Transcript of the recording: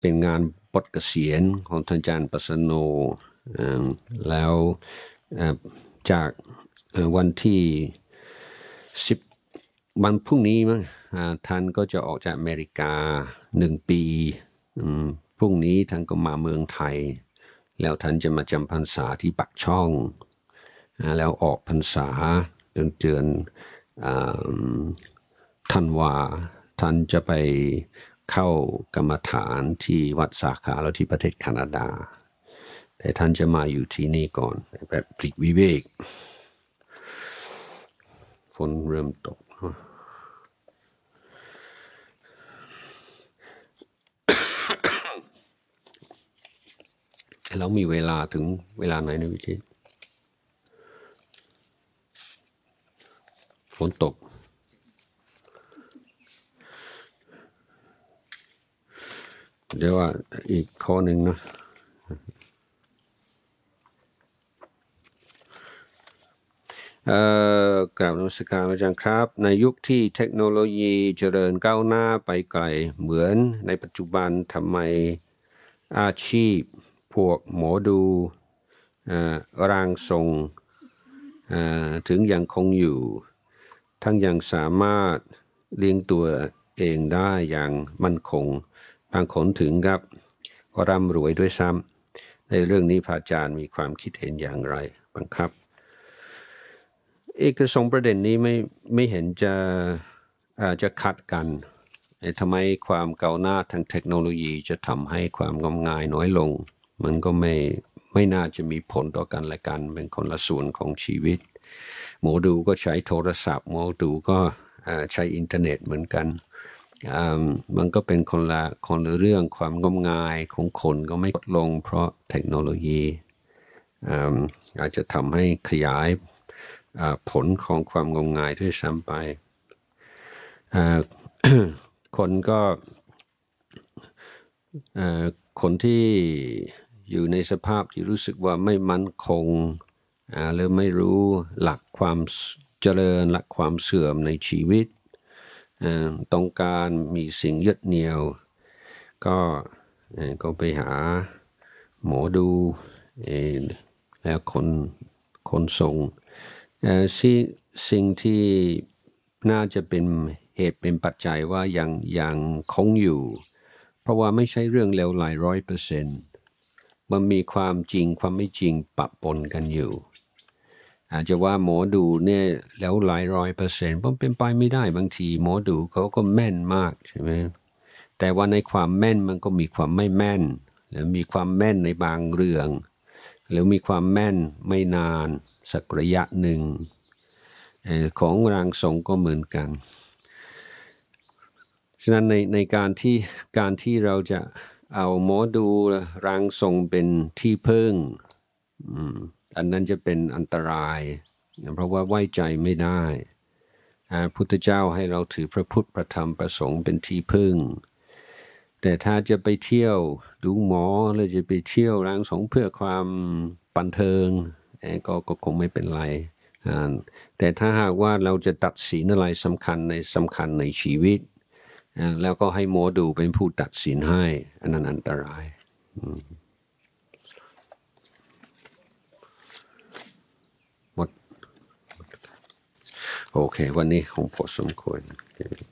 เป็นงานปลดเกษียณของท่านอาจารย์ประสโนแล้วจากวันที่10วันพรุ่งนี้มั้งท่านก็จะออกจากอเมริกา1 ปีพรุ่งนี้ท่านก็มาเมืองไทยแล้วท่านจะมาจำพรรษาที่ปักช่องแล้วออกพรรษาเดือนธันวาท่านจะไปเข้ากรรมฐานที่วัดสาขาแล้วที่ประเทศแคนาดาแต่ท่านจะมาอยู่ที่นี่ก่อนแบบปลีกวิเวกฝนเริ่มตกแล้วมีเวลาถึงเวลาไหนในวิธีฝนตกเดี๋ยวว่าอีกข้อหนึ่งนะกราบนมัสการอาจารย์ครับในยุคที่เทคโนโลยีเจริญก้าวหน้าไปไกลเหมือนในปัจจุบันทำไมอาชีพพวกหมอดูร่างทรงถึงยังคงอยู่ทั้งยังสามารถเลี้ยงตัวเองได้อย่างมั่นคงบางคนถึงกับร่ำรวยด้วยซ้ำในเรื่องนี้พระอาจารย์มีความคิดเห็นอย่างไรบ้างครับสองประเด็นนี้ไม่เห็นจะขัดกันทำไมความก้าวหน้าทางเทคโนโลยีจะทำให้ความงมงายน้อยลงมันก็ไม่น่าจะมีผลต่อกันและกันเป็นคนละส่วนของชีวิตหมอดูก็ใช้โทรศัพท์หมอดูก็ใช้อินเทอร์เน็ตเหมือนกันมันก็เป็นคนละเรื่องความงมงายของคนก็ไม่ลดลงเพราะเทคโนโลยีอาจจะทำให้ขยายผลของความงมงายด้วยซ้ำไปคนก็คนที่อยู่ในสภาพที่รู้สึกว่าไม่มั่นคงหรือไม่รู้หลักความเจริญหลักความเสื่อมในชีวิตต้องการมีสิ่งยึดเหนี่ยวก็ไปหาหมอดูแล้วคนส่งสิ่งที่น่าจะเป็นเหตุเป็นปัจจัยว่ายังคงอยู่เพราะว่าไม่ใช่เรื่องเลวไหล100%มันมีความจริงความไม่จริงปะปนกันอยู่อาจจะว่าหมอดูเนี่ยแล้วหลาย100%เพราะเป็นไปไม่ได้บางทีหมอดูเขาก็แม่นมากใช่ไหมแต่ว่าในความแม่นมันก็มีความไม่แม่นหรือมีความแม่นในบางเรื่องหรือมีความแม่นไม่นานสักระยะหนึ่งของร่างทรงก็เหมือนกันฉะนั้นในการที่เราจะเอาหมอดูร่างทรงเป็นที่พึ่งอันนั้นจะเป็นอันตรายเพราะว่าไว้ใจไม่ได้พุทธเจ้าให้เราถือพระพุทธพระธรรมพระสงฆ์เป็นที่พึ่งแต่ถ้าจะไปเที่ยวดูหมอหรือจะไปเที่ยวร่างทรงเพื่อความบันเทิงก็คงไม่เป็นไรแต่ถ้าหากว่าเราจะตัดสินอะไรสำคัญในชีวิตแล้วก็ให้หมอดูเป็นผู้ตัดสินให้อันนั้นอันตรายหมดโอเควันนี้คงพอสมควร